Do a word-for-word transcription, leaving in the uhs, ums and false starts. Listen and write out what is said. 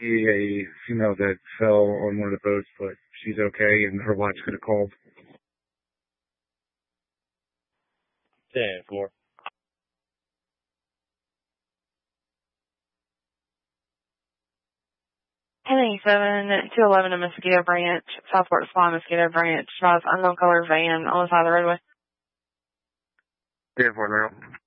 a female that fell on one of the boats, but she's okay, and her watch could have called. ten four. Heading seven two eleven to Mosquito Branch, Southport Supply, Mosquito Branch. Drives unknown color van on the side of the roadway. ten four, Merrill.